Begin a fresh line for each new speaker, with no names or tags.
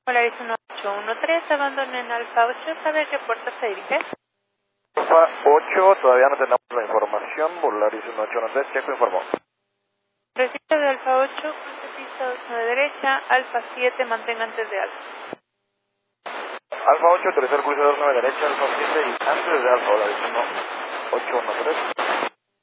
Polaris 1813, abandono en Alfa 8, ¿sabe a qué puerta se dirige?
Alfa 8, todavía no tenemos la información. Polaris 1813, checo informó.
Registro de Alfa 8, cruce pista 2 de derecha, Alfa 7, mantenga antes de Alfa.
Alfa 8, tercer cruce 2 9 derecha, Alfa 7 y antes de Alfa, Polaris 1813.